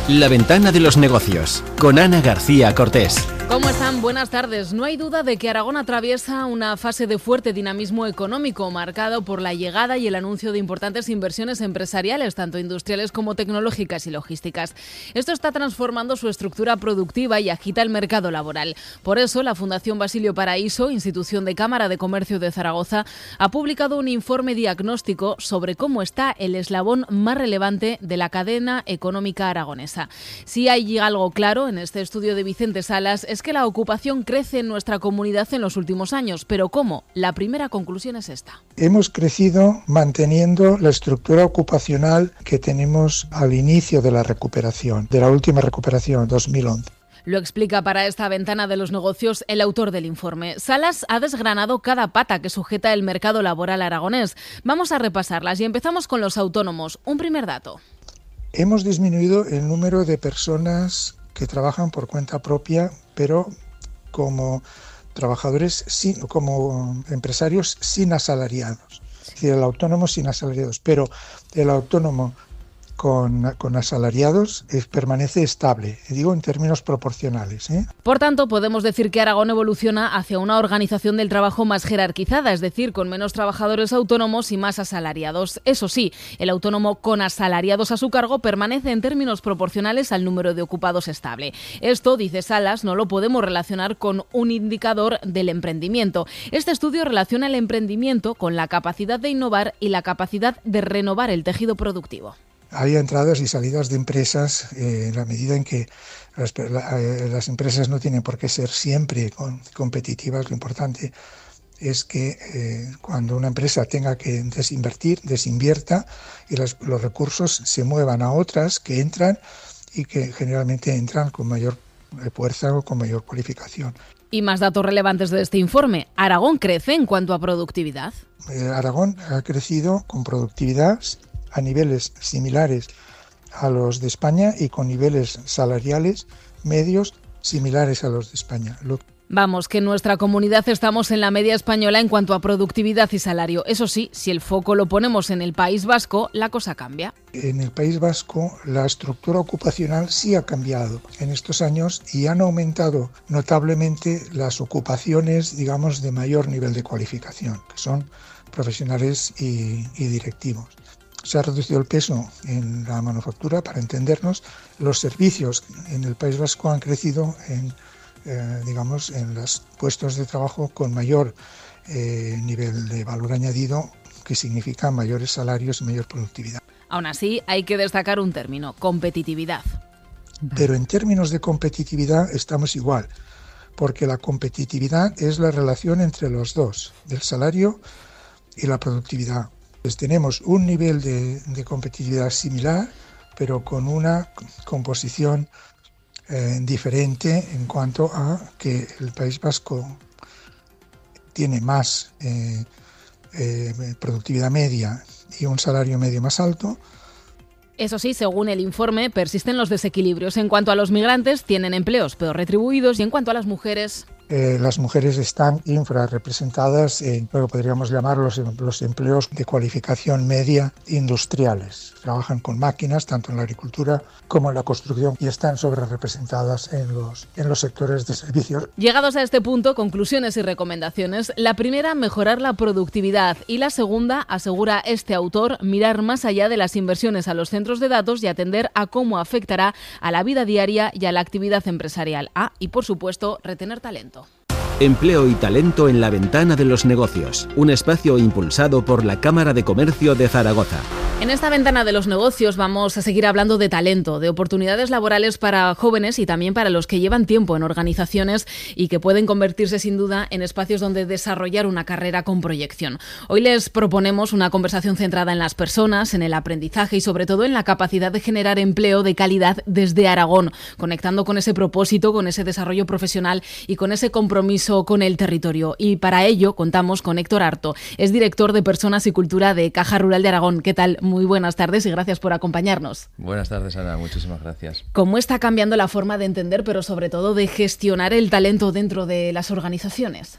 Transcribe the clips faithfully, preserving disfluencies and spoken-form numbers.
La ventana de los negocios, con Ana García Cortés. ¿Cómo están? Buenas tardes. No hay duda de que Aragón atraviesa una fase de fuerte dinamismo económico, marcado por la llegada y el anuncio de importantes inversiones empresariales, tanto industriales como tecnológicas y logísticas. Esto está transformando su estructura productiva y agita el mercado laboral. Por eso, la Fundación Basilio Paraíso, institución de Cámara de Comercio de Zaragoza, ha publicado un informe diagnóstico sobre cómo está el eslabón más relevante de la cadena económica aragonesa. Si hay algo claro en este estudio de Vicente Salas es que la ocupación crece en nuestra comunidad en los últimos años. ¿Pero cómo? La primera conclusión es esta. Hemos crecido manteniendo la estructura ocupacional que tenemos al inicio de la recuperación, de la última recuperación, dos mil once. Lo explica para esta ventana de los negocios el autor del informe. Salas ha desgranado cada pata que sujeta el mercado laboral aragonés. Vamos a repasarlas y empezamos con los autónomos. Un primer dato. Hemos disminuido el número de personas que trabajan por cuenta propia, pero como trabajadores, sin, como empresarios sin asalariados. Es decir, el autónomo sin asalariados, pero el autónomo con, con asalariados es, permanece estable, digo en términos proporcionales, ¿eh? Por tanto, podemos decir que Aragón evoluciona hacia una organización del trabajo más jerarquizada, es decir, con menos trabajadores autónomos y más asalariados. Eso sí, el autónomo con asalariados a su cargo permanece en términos proporcionales al número de ocupados estable. Esto, dice Salas, no lo podemos relacionar con un indicador del emprendimiento. Este estudio relaciona el emprendimiento con la capacidad de innovar y la capacidad de renovar el tejido productivo. Hay entradas y salidas de empresas eh, en la medida en que las, la, las empresas no tienen por qué ser siempre con, competitivas. Lo importante es que eh, cuando una empresa tenga que desinvertir, desinvierta y las, los recursos se muevan a otras que entran y que generalmente entran con mayor fuerza o con mayor cualificación. Y más datos relevantes de este informe. ¿Aragón crece en cuanto a productividad? Eh, Aragón ha crecido con productividad a niveles similares a los de España y con niveles salariales medios similares a los de España. Lo... Vamos, que en nuestra comunidad estamos en la media española en cuanto a productividad y salario. Eso sí, si el foco lo ponemos en el País Vasco, la cosa cambia. En el País Vasco la estructura ocupacional sí ha cambiado en estos años y han aumentado notablemente las ocupaciones, digamos, de mayor nivel de cualificación, que son profesionales y, y directivos. Se ha reducido el peso en la manufactura, para entendernos. Los servicios en el País Vasco han crecido en, eh, digamos, en los puestos de trabajo con mayor eh, nivel de valor añadido, que significa mayores salarios y mayor productividad. Aún así, hay que destacar un término: competitividad. Pero en términos de competitividad estamos igual, porque la competitividad es la relación entre los dos, del salario y la productividad. Pues tenemos un nivel de, de competitividad similar, pero con una composición eh, diferente en cuanto a que el País Vasco tiene más eh, eh, productividad media y un salario medio más alto. Eso sí, según el informe, persisten los desequilibrios. En cuanto a los migrantes, tienen empleos peor retribuidos, y en cuanto a las mujeres... Eh, las mujeres están infrarrepresentadas en lo que podríamos llamar los, los empleos de cualificación media industriales. Trabajan con máquinas, tanto en la agricultura como en la construcción, y están sobrerepresentadas en los, en los sectores de servicios. Llegados a este punto, conclusiones y recomendaciones. La primera, mejorar la productividad. Y la segunda, asegura este autor, mirar más allá de las inversiones a los centros de datos y atender a cómo afectará a la vida diaria y a la actividad empresarial. Ah, y por supuesto, retener talento. Empleo y talento en la ventana de los negocios, un espacio impulsado por la Cámara de Comercio de Zaragoza. En esta ventana de los negocios vamos a seguir hablando de talento, de oportunidades laborales para jóvenes y también para los que llevan tiempo en organizaciones y que pueden convertirse sin duda en espacios donde desarrollar una carrera con proyección. Hoy les proponemos una conversación centrada en las personas, en el aprendizaje y sobre todo en la capacidad de generar empleo de calidad desde Aragón, conectando con ese propósito, con ese desarrollo profesional y con ese compromiso con el territorio. Y para ello contamos con Héctor Harto, es director de Personas y Cultura de Caja Rural de Aragón. ¿Qué tal? Muy buenas tardes y gracias por acompañarnos. Buenas tardes, Ana. Muchísimas gracias. ¿Cómo está cambiando la forma de entender, pero sobre todo de gestionar el talento dentro de las organizaciones?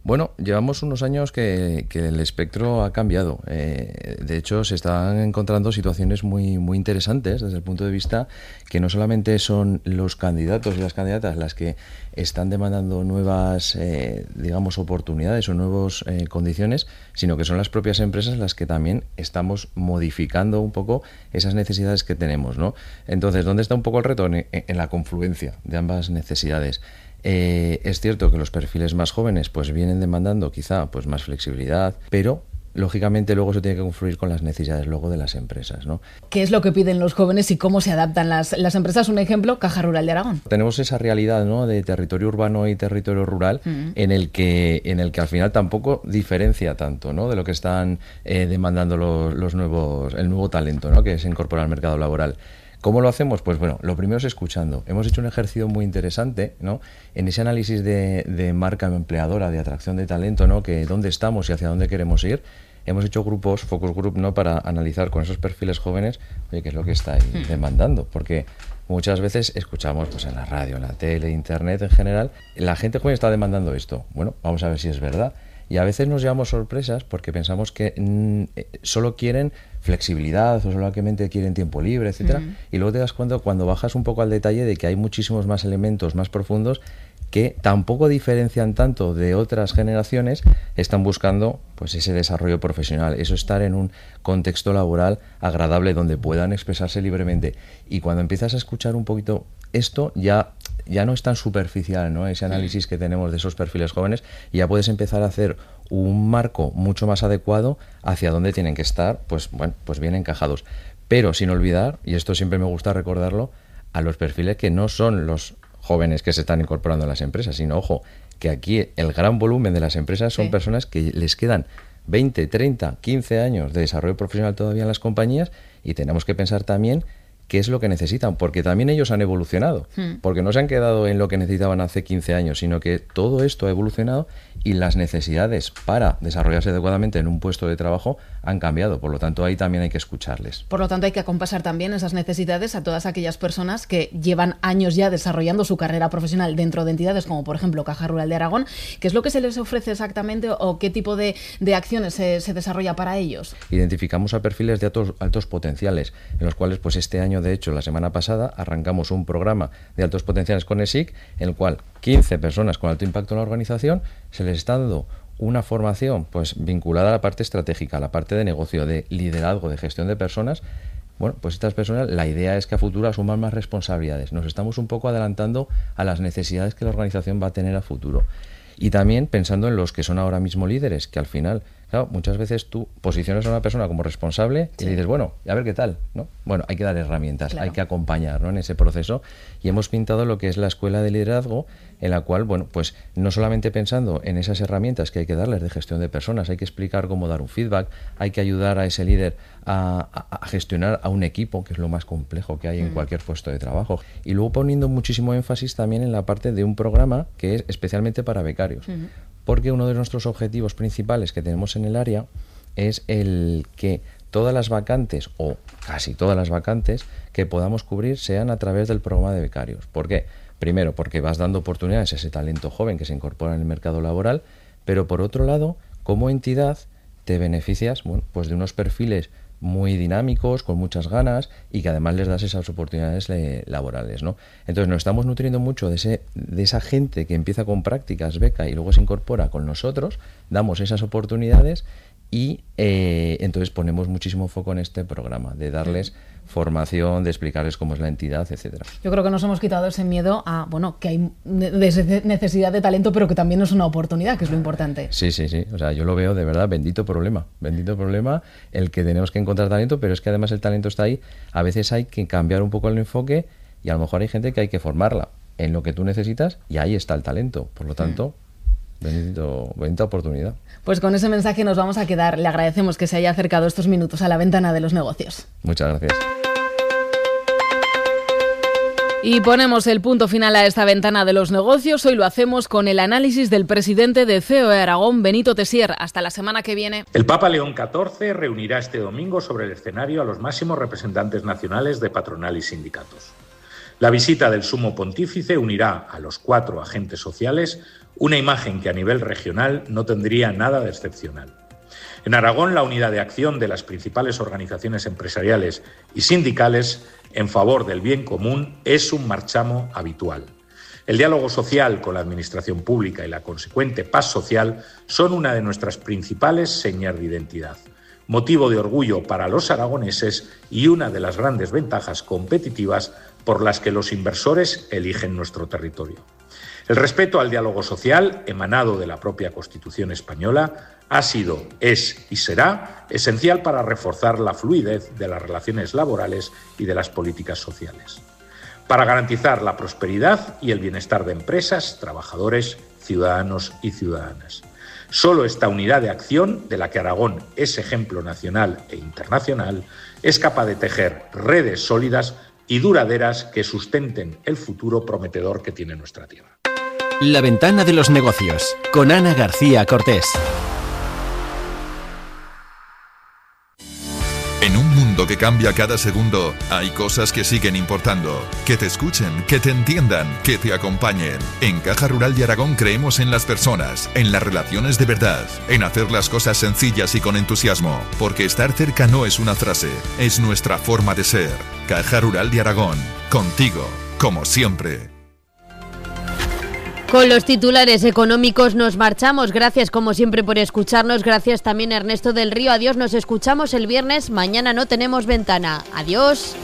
Bueno, llevamos unos años que, que el espectro ha cambiado. Eh, de hecho, se están encontrando situaciones muy, muy interesantes desde el punto de vista que no solamente son los candidatos y las candidatas las que están demandando nuevas, eh, digamos, oportunidades o nuevas eh, condiciones, sino que son las propias empresas las que también estamos modificando un poco esas necesidades que tenemos, ¿no? Entonces, ¿dónde está un poco el reto? En, en la confluencia de ambas necesidades. Eh, es cierto que los perfiles más jóvenes pues vienen demandando quizá pues más flexibilidad, pero lógicamente luego se tiene que confluir con las necesidades luego de las empresas, ¿no? ¿Qué es lo que piden los jóvenes y cómo se adaptan las, las empresas? Un ejemplo, Caja Rural de Aragón. Tenemos esa realidad, ¿no?, de territorio urbano y territorio rural, uh-huh. en el que en el que al final tampoco diferencia tanto, ¿no?, de lo que están eh, demandando los, los nuevos el nuevo talento, ¿no?, que se incorpora al mercado laboral. ¿Cómo lo hacemos? Pues bueno, lo primero es escuchando. Hemos hecho un ejercicio muy interesante, ¿no?, en ese análisis de, de marca empleadora, de atracción de talento, ¿no?, que dónde estamos y hacia dónde queremos ir. Hemos hecho grupos, focus group, ¿no?, para analizar con esos perfiles jóvenes, oye, qué es lo que está ahí hmm. demandando, porque muchas veces escuchamos pues en la radio, en la tele, internet en general, la gente joven está demandando esto. Bueno, vamos a ver si es verdad. Y a veces nos llevamos sorpresas porque pensamos que mmm, solo quieren flexibilidad o solamente quieren tiempo libre, etcétera. Mm. Y luego te das cuenta cuando bajas un poco al detalle de que hay muchísimos más elementos más profundos que tampoco diferencian tanto de otras generaciones, están buscando pues ese desarrollo profesional, eso estar en un contexto laboral agradable donde puedan expresarse libremente. Y cuando empiezas a escuchar un poquito esto, ya ya no es tan superficial, ¿no?, ese análisis que tenemos de esos perfiles jóvenes, y ya puedes empezar a hacer un marco mucho más adecuado hacia dónde tienen que estar, pues bueno, pues bien encajados. Pero sin olvidar, y esto siempre me gusta recordarlo, a los perfiles que no son los jóvenes que se están incorporando a las empresas, sino, ojo, que aquí el gran volumen de las empresas son sí. personas que les quedan veinte, treinta, quince años de desarrollo profesional todavía en las compañías, y tenemos que pensar también qué es lo que necesitan, porque también ellos han evolucionado, hmm. porque no se han quedado en lo que necesitaban hace quince años, sino que todo esto ha evolucionado y las necesidades para desarrollarse adecuadamente en un puesto de trabajo han cambiado, por lo tanto ahí también hay que escucharles. Por lo tanto hay que acompasar también esas necesidades a todas aquellas personas que llevan años ya desarrollando su carrera profesional dentro de entidades como por ejemplo Caja Rural de Aragón. ¿Qué es lo que se les ofrece exactamente o qué tipo de, de acciones se, se desarrolla para ellos? Identificamos a perfiles de altos, altos potenciales, en los cuales pues este año, de hecho la semana pasada, arrancamos un programa de altos potenciales con E S I C, en el cual quince personas con alto impacto en la organización se les está dando una formación pues vinculada a la parte estratégica, a la parte de negocio, de liderazgo, de gestión de personas. Bueno, pues estas personas, la idea es que a futuro asuman más responsabilidades. Nos estamos un poco adelantando a las necesidades que la organización va a tener a futuro. Y también pensando en los que son ahora mismo líderes, que al final, claro, muchas veces tú posicionas a una persona como responsable y sí. le dices, bueno, a ver qué tal, ¿no? Bueno, hay que dar herramientas, claro. hay que acompañar, ¿no?, en ese proceso. Y hemos pintado lo que es la escuela de liderazgo, en la cual, bueno, pues no solamente pensando en esas herramientas que hay que darles de gestión de personas, hay que explicar cómo dar un feedback, hay que ayudar a ese líder a, a, a gestionar a un equipo, que es lo más complejo que hay mm. en cualquier puesto de trabajo. Y luego poniendo muchísimo énfasis también en la parte de un programa que es especialmente para becarios. Mm. Porque uno de nuestros objetivos principales que tenemos en el área es el que todas las vacantes, o casi todas las vacantes, que podamos cubrir sean a través del programa de becarios. ¿Por qué? Primero, porque vas dando oportunidades a ese talento joven que se incorpora en el mercado laboral, pero por otro lado, como entidad, te beneficias, bueno, pues de unos perfiles muy dinámicos, con muchas ganas, y que además les das esas oportunidades le, laborales, ¿no? Entonces nos estamos nutriendo mucho de, ese, de esa gente que empieza con prácticas, beca, y luego se incorpora con nosotros, damos esas oportunidades y eh, entonces ponemos muchísimo foco en este programa, de darles formación, de explicarles cómo es la entidad, etcétera. Yo creo que nos hemos quitado ese miedo a, bueno, que hay necesidad de talento, pero que también es una oportunidad, que es lo importante. Sí, sí, sí. O sea, yo lo veo de verdad, bendito problema. Bendito problema el que tenemos que encontrar talento, pero es que además el talento está ahí. A veces hay que cambiar un poco el enfoque y a lo mejor hay gente que hay que formarla en lo que tú necesitas y ahí está el talento. Por lo tanto, mm. bendito, bendita oportunidad. Pues con ese mensaje nos vamos a quedar. Le agradecemos que se haya acercado estos minutos a la ventana de los negocios. Muchas gracias. Y ponemos el punto final a esta ventana de los negocios. Hoy lo hacemos con el análisis del presidente de C E O E Aragón, Benito Tessier. Hasta la semana que viene. El Papa León catorce reunirá este domingo sobre el escenario a los máximos representantes nacionales de patronal y sindicatos. La visita del Sumo Pontífice unirá a los cuatro agentes sociales, una imagen que a nivel regional no tendría nada de excepcional. En Aragón, la unidad de acción de las principales organizaciones empresariales y sindicales en favor del bien común es un marchamo habitual. El diálogo social con la administración pública y la consecuente paz social son una de nuestras principales señas de identidad, motivo de orgullo para los aragoneses y una de las grandes ventajas competitivas por las que los inversores eligen nuestro territorio. El respeto al diálogo social, emanado de la propia Constitución española, ha sido, es y será esencial para reforzar la fluidez de las relaciones laborales y de las políticas sociales, para garantizar la prosperidad y el bienestar de empresas, trabajadores, ciudadanos y ciudadanas. Solo esta unidad de acción, de la que Aragón es ejemplo nacional e internacional, es capaz de tejer redes sólidas y duraderas que sustenten el futuro prometedor que tiene nuestra tierra. La ventana de los negocios, con Ana García Cortés. En un mundo que cambia cada segundo, hay cosas que siguen importando. Que te escuchen, que te entiendan, que te acompañen. En Caja Rural de Aragón creemos en las personas, en las relaciones de verdad, en hacer las cosas sencillas y con entusiasmo. Porque estar cerca no es una frase, es nuestra forma de ser. Caja Rural de Aragón, contigo, como siempre. Con los titulares económicos nos marchamos. Gracias como siempre por escucharnos. Gracias también a Ernesto del Río. Adiós, nos escuchamos el viernes. Mañana no tenemos ventana. Adiós.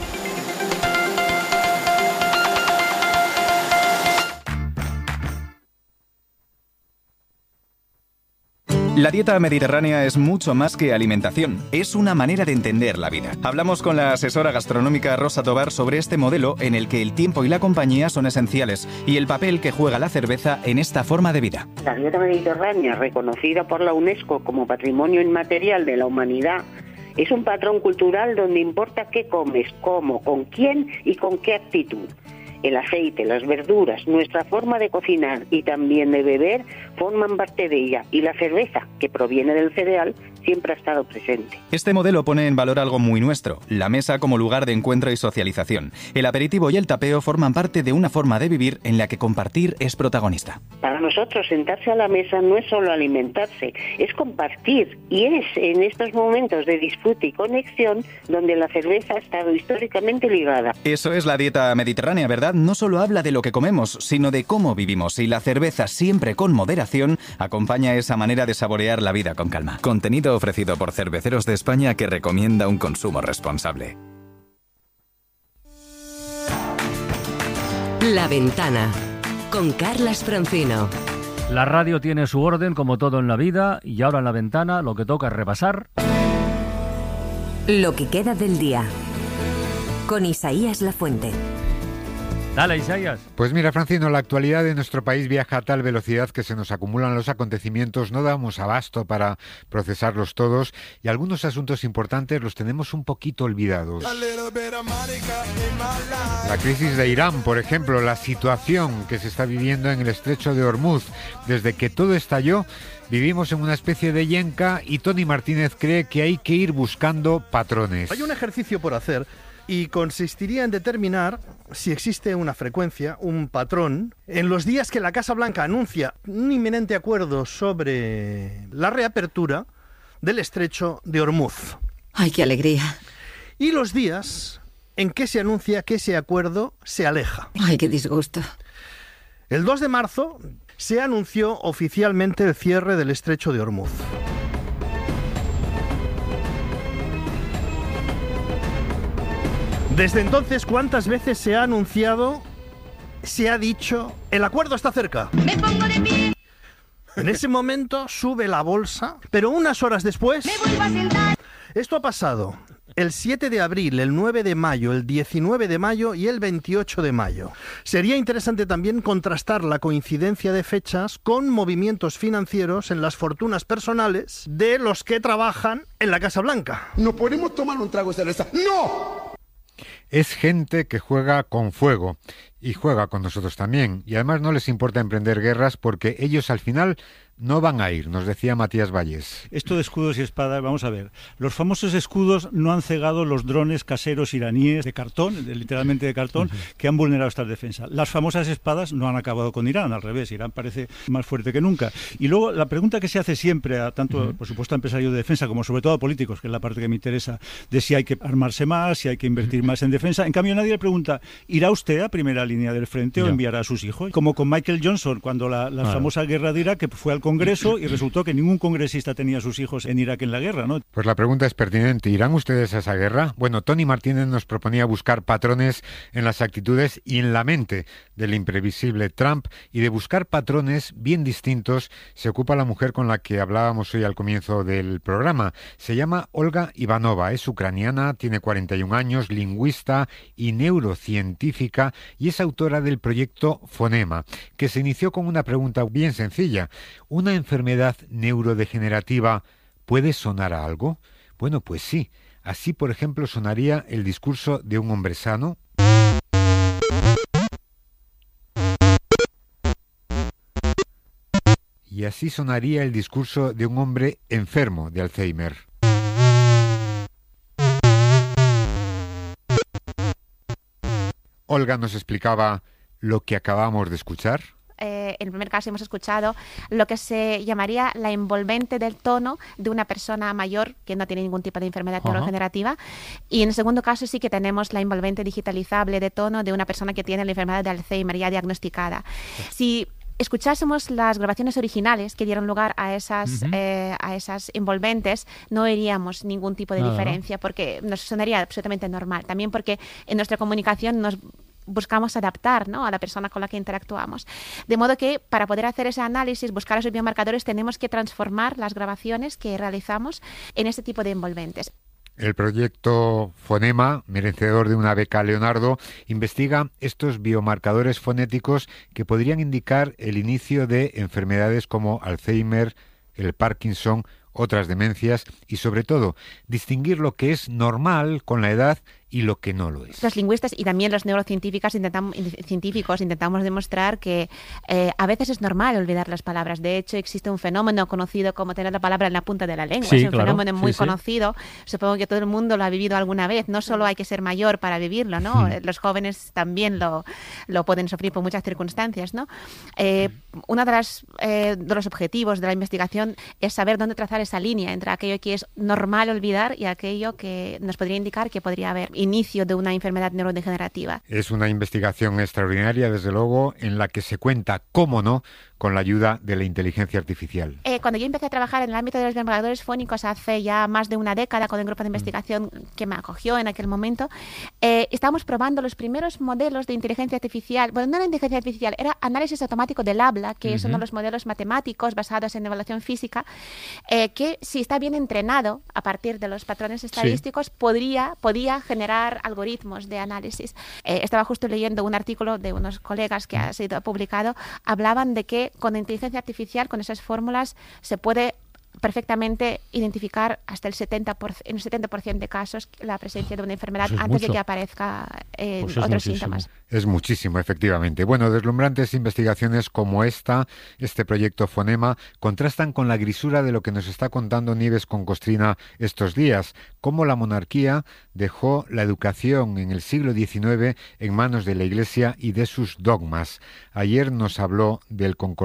La dieta mediterránea es mucho más que alimentación, es una manera de entender la vida. Hablamos con la asesora gastronómica Rosa Tobar sobre este modelo en el que el tiempo y la compañía son esenciales y el papel que juega la cerveza en esta forma de vida. La dieta mediterránea, reconocida por la UNESCO como Patrimonio Inmaterial de la Humanidad, es un patrón cultural donde importa qué comes, cómo, con quién y con qué actitud. El aceite, las verduras, nuestra forma de cocinar y también de beber forman parte de ella, y la cerveza, que proviene del cereal, siempre ha estado presente. Este modelo pone en valor algo muy nuestro, la mesa como lugar de encuentro y socialización. El aperitivo y el tapeo forman parte de una forma de vivir en la que compartir es protagonista. Para nosotros, sentarse a la mesa no es solo alimentarse, es compartir, y es en estos momentos de disfrute y conexión donde la cerveza ha estado históricamente ligada. Eso es la dieta mediterránea, ¿verdad? No solo habla de lo que comemos, sino de cómo vivimos, y la cerveza, siempre con moderación, acompaña esa manera de saborear la vida con calma. Contenido ofrecido por Cerveceros de España, que recomienda un consumo responsable. La Ventana, con Carlas Francino. La radio tiene su orden, como todo en la vida, y ahora en La Ventana lo que toca es repasar lo que queda del día, con Isaías Lafuente. Dale, Isaías. Pues mira, Francino, la actualidad de nuestro país viaja a tal velocidad que se nos acumulan los acontecimientos, no damos abasto para procesarlos todos y algunos asuntos importantes los tenemos un poquito olvidados. La crisis de Irán, por ejemplo, la situación que se está viviendo en el estrecho de Hormuz. Desde que todo estalló, vivimos en una especie de yenca y Tony Martínez cree que hay que ir buscando patrones. Hay un ejercicio por hacer y consistiría en determinar si existe una frecuencia, un patrón, en los días que la Casa Blanca anuncia un inminente acuerdo sobre la reapertura del estrecho de Hormuz. ¡Ay, qué alegría! Y los días en que se anuncia que ese acuerdo se aleja. ¡Ay, qué disgusto! El dos de marzo se anunció oficialmente el cierre del estrecho de Hormuz. Desde entonces, ¿cuántas veces se ha anunciado, se ha dicho, el acuerdo está cerca? ¡Me pongo de pie! En ese momento sube la bolsa, pero unas horas después... ¡Me vuelvo a sentar! Esto ha pasado el siete de abril, el nueve de mayo, el diecinueve de mayo y el veintiocho de mayo. Sería interesante también contrastar la coincidencia de fechas con movimientos financieros en las fortunas personales de los que trabajan en la Casa Blanca. ¿No podemos tomar un trago de cerveza? ¡No! Es gente que juega con fuego Y juega con nosotros también. Y además no les importa emprender guerras porque ellos al final no van a ir, nos decía Matías Valles. Esto de escudos y espadas, vamos a ver. Los famosos escudos no han cegado los drones caseros iraníes de cartón, de, literalmente de cartón, uh-huh. que han vulnerado estas defensas. Las famosas espadas no han acabado con Irán, al revés. Irán parece más fuerte que nunca. Y luego la pregunta que se hace siempre a tanto, uh-huh. por supuesto, a empresarios de defensa como sobre todo a políticos, que es la parte que me interesa, de si hay que armarse más, si hay que invertir uh-huh. más en defensa. En cambio, nadie le pregunta, ¿irá usted a primera línea del frente no. o enviará a sus hijos? Como con Michael Johnson, cuando la, la ah. famosa guerra de Irak, que fue al Congreso y resultó que ningún congresista tenía a sus hijos en Irak en la guerra, ¿no? Pues la pregunta es pertinente. ¿Irán ustedes a esa guerra? Bueno, Tony Martínez nos proponía buscar patrones en las actitudes y en la mente del imprevisible Trump, y de buscar patrones bien distintos se ocupa la mujer con la que hablábamos hoy al comienzo del programa. Se llama Olga Ivanova, es ucraniana, tiene cuarenta y un años, lingüista y neurocientífica, y es autora del proyecto Fonema, que se inició con una pregunta bien sencilla. ¿Una enfermedad neurodegenerativa puede sonar a algo? Bueno, pues sí. Así, por ejemplo, sonaría el discurso de un hombre sano. Y así sonaría el discurso de un hombre enfermo de Alzheimer. Olga nos explicaba lo que acabamos de escuchar. Eh, en el primer caso hemos escuchado lo que se llamaría la envolvente del tono de una persona mayor que no tiene ningún tipo de enfermedad uh-huh. neurodegenerativa, y en el segundo caso sí que tenemos la envolvente digitalizable de tono de una persona que tiene la enfermedad de Alzheimer ya diagnosticada. Si escuchásemos las grabaciones originales que dieron lugar a esas, uh-huh. eh, a esas envolventes, no oiríamos ningún tipo de uh-huh. diferencia, porque nos sonaría absolutamente normal. También porque en nuestra comunicación nos buscamos adaptar, ¿no?, a la persona con la que interactuamos. De modo que para poder hacer ese análisis, buscar esos biomarcadores, tenemos que transformar las grabaciones que realizamos en ese tipo de envolventes. El proyecto Fonema, merecedor de una beca Leonardo, investiga estos biomarcadores fonéticos que podrían indicar el inicio de enfermedades como Alzheimer, el Parkinson, otras demencias, y sobre todo distinguir lo que es normal con la edad y lo que no lo es. Los lingüistas y también los neurocientíficos intentamos, científicos intentamos demostrar que eh, a veces es normal olvidar las palabras. De hecho, existe un fenómeno conocido como tener la palabra en la punta de la lengua. Sí, es un claro. fenómeno muy sí, conocido. Sí. Supongo que todo el mundo lo ha vivido alguna vez. No solo hay que ser mayor para vivirlo, ¿no? Hmm. Los jóvenes también lo, lo pueden sufrir por muchas circunstancias, ¿no? Eh, uno de, las, eh, de los objetivos de la investigación es saber dónde trazar esa línea entre aquello que es normal olvidar y aquello que nos podría indicar que podría haber inicio de una enfermedad neurodegenerativa. Es una investigación extraordinaria, desde luego, en la que se cuenta, cómo no, con la ayuda de la inteligencia artificial. Eh, cuando yo empecé a trabajar en el ámbito de los biomarcadores fónicos hace ya más de una década, con el grupo de investigación que me acogió en aquel momento, eh, estábamos probando los primeros modelos de inteligencia artificial. Bueno, no era inteligencia artificial, era análisis automático del habla, que uh-huh. son los modelos matemáticos basados en evaluación física, eh, que si está bien entrenado a partir de los patrones estadísticos, sí. podría, podía generar algoritmos de análisis. Eh, estaba justo leyendo un artículo de unos colegas que ha sido publicado, hablaban de que con inteligencia artificial, con esas fórmulas, se puede perfectamente identificar hasta el setenta por ciento, en el setenta por ciento de casos la presencia de una enfermedad pues antes mucho. de que aparezca eh, pues otros muchísimo. síntomas. Es muchísimo, efectivamente. Bueno, deslumbrantes investigaciones como esta, este proyecto Fonema, contrastan con la grisura de lo que nos está contando Nieves con Costrina estos días, cómo la monarquía dejó la educación en el siglo diecinueve en manos de la Iglesia y de sus dogmas. Ayer nos habló del concordatorio